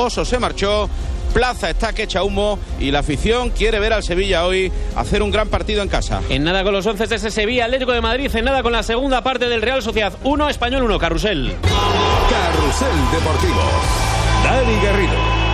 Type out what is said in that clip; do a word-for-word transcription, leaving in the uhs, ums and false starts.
Oso se marchó, Plaza está que echa humo y la afición quiere ver al Sevilla hoy hacer un gran partido en casa. En nada con los once de ese Sevilla, Atlético de Madrid, en nada con la segunda parte del Real Sociedad uno, Español uno, Carrusel. Carrusel Deportivo. Dani Garrido.